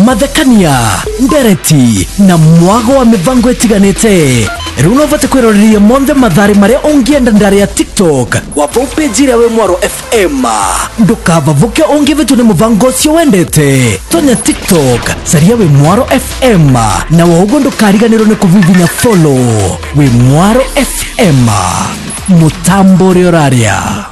mathekania, ndereti na mwago wa mivango itiganite. Runo vate kwiroreria monthe mathari maria ungienda ndari ya TikTok wapo page ria we Mwaro FM. Ndukavavuke ungivitu ni muvango ucio wendete. Tonya TikTok saria we Mwaro FM na wogo ndukariganirwo ni kuvivinya follow we Mwaro FM. Mutambo rioraria.